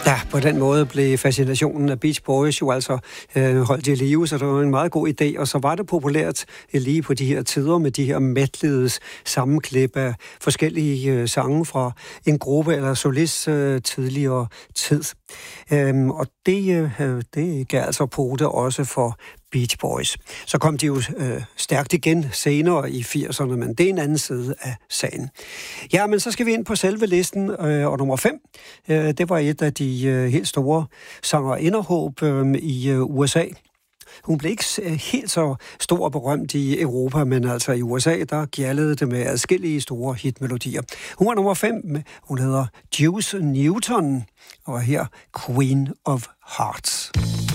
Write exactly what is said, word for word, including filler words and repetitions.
Ja, på den måde blev fascinationen af Beach Boys jo altså øh, holdt i live, så det var en meget god idé. Og så var det populært øh, lige på de her tider med de her medledes sammenklip af forskellige øh, sange fra en gruppe eller solist øh, tidligere tid. Øhm, og det, øh, det gav altså pote også for Beach Boys. Så kom de jo øh, stærkt igen senere i firserne, men det er en anden side af sagen. Ja, men så skal vi ind på selve listen, øh, og nummer fem, øh, det var et af de øh, helt store sangerinderhåb øh, i øh, U S A. Hun blev ikke helt så stor og berømt i Europa, men altså i U S A, der gjaldede det med adskillige store hitmelodier. Hun var nummer fem, hun hedder Juice Newton, og her Queen of Hearts.